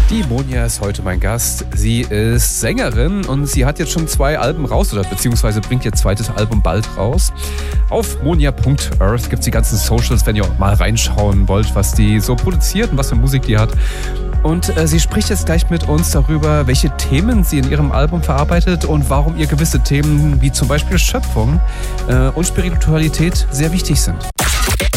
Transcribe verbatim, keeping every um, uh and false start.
Die Monja ist heute mein Gast. Sie ist Sängerin und sie hat jetzt schon zwei Alben raus oder beziehungsweise bringt ihr zweites Album bald raus. Auf monja punkt earth gibt es die ganzen Socials, wenn ihr auch mal reinschauen wollt, was die so produziert und was für Musik die hat. Und äh, sie spricht jetzt gleich mit uns darüber, welche Themen sie in ihrem Album verarbeitet und warum ihr gewisse Themen wie zum Beispiel Schöpfung äh, und Spiritualität sehr wichtig sind.